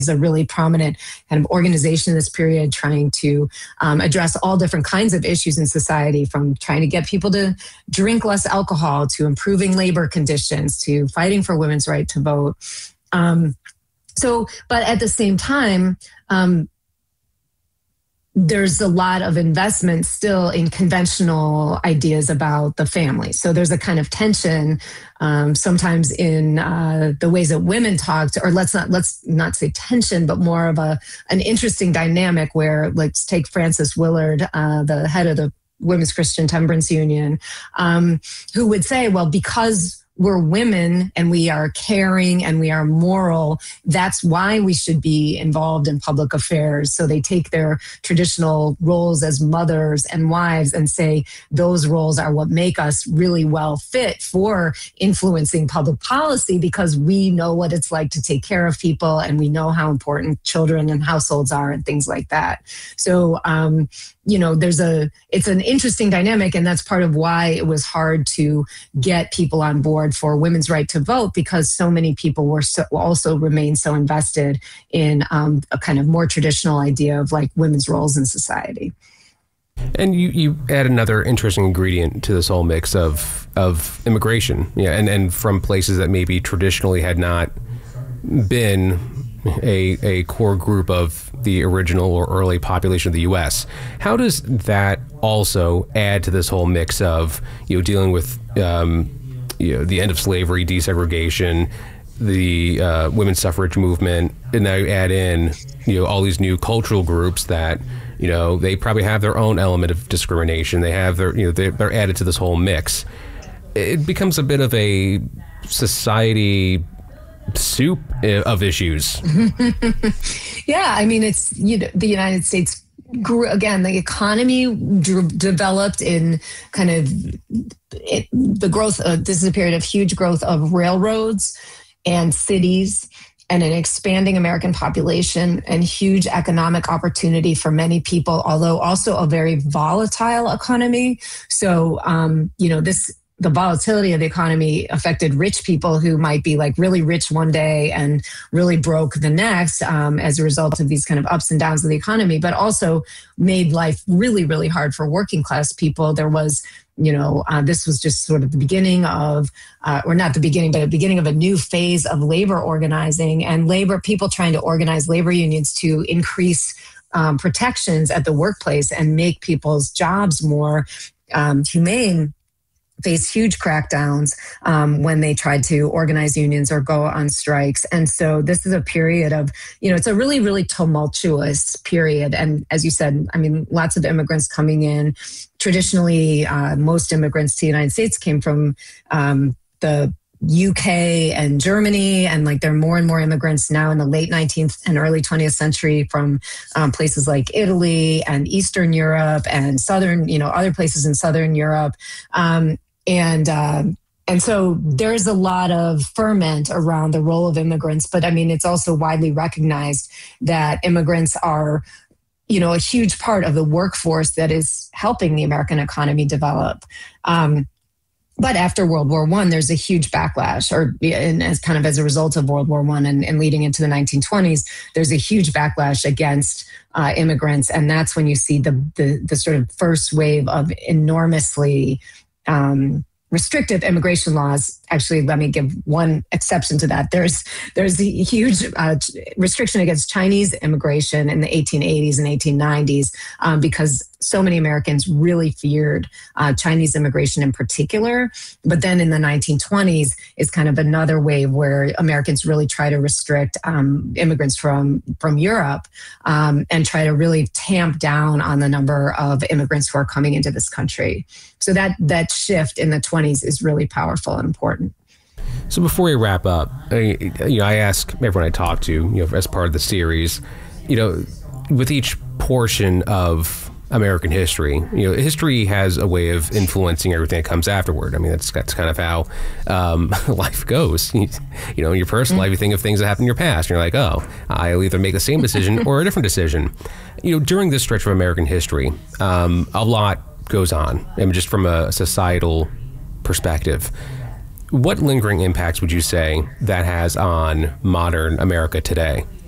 a really prominent kind of organization in this period, trying to address all different kinds of issues in society, from trying to get people to drink less alcohol, to improving labor conditions, to fighting for women's right to vote. But at the same time, there's a lot of investment still in conventional ideas about the family. So there's a kind of tension sometimes in the ways that women talk, or let's not say tension, but more of an interesting dynamic where, let's take Frances Willard, the head of the Women's Christian Temperance Union, who would say, well, because we're women and we are caring and we are moral, that's why we should be involved in public affairs. So they take their traditional roles as mothers and wives and say those roles are what make us really well fit for influencing public policy, because we know what it's like to take care of people and we know how important children and households are and things like that. So, it's an interesting dynamic, and that's part of why it was hard to get people on board for women's right to vote, because so many people were also remained so invested in a kind of more traditional idea of like women's roles in society. And you add another interesting ingredient to this whole mix of immigration, and from places that maybe traditionally had not been a core group of the original or early population of the U.S. How does that also add to this whole mix of dealing with the end of slavery, desegregation, the women's suffrage movement, and now you add in all these new cultural groups that they probably have their own element of discrimination. They have their they're added to this whole mix. It becomes a bit of a society soup of issues. Yeah, I mean, it's the United States grew again. The economy developed in kind of the growth. This is a period of huge growth of railroads and cities, and an expanding American population, and huge economic opportunity for many people. Although also a very volatile economy. So the volatility of the economy affected rich people who might be like really rich one day and really broke the next as a result of these kind of ups and downs of the economy, but also made life really, really hard for working class people. There was, this was just sort of the beginning of, or not the beginning, but the beginning of a new phase of labor organizing, and people trying to organize labor unions to increase protections at the workplace and make people's jobs more humane, faced huge crackdowns when they tried to organize unions or go on strikes. And so this is a period of, it's a really, really tumultuous period. And as you said, I mean, lots of immigrants coming in. Traditionally, most immigrants to the United States came from the UK and Germany, and like there are more and more immigrants now in the late 19th and early 20th century from places like Italy and Eastern Europe and Southern, other places in Southern Europe. And so there's a lot of ferment around the role of immigrants, but I mean, it's also widely recognized that immigrants are, a huge part of the workforce that is helping the American economy develop. But after World War I, there's a huge backlash, and as a result of World War I and leading into the 1920s, there's a huge backlash against immigrants. And that's when you see the sort of first wave of enormously restrictive immigration laws. Actually, let me give one exception to that. There's a huge restriction against Chinese immigration in the 1880s and 1890s because so many Americans really feared Chinese immigration in particular. But then in the 1920s is kind of another wave where Americans really try to restrict immigrants from Europe and try to really tamp down on the number of immigrants who are coming into this country. So that shift in the 20s is really powerful and important. So before we wrap up, I ask everyone I talk to, as part of the series, with each portion of American history, history has a way of influencing everything that comes afterward. I mean, that's kind of how life goes. In your personal life, you think of things that happened in your past, and you're like, oh, I'll either make the same decision or a different decision. During this stretch of American history, a lot goes on. I mean, just from a societal perspective. What lingering impacts would you say that has on modern America today?